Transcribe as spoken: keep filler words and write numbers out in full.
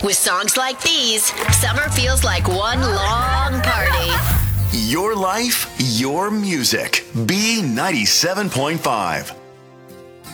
With songs like these, summer feels like one long party. Your life, your music. B ninety-seven point five.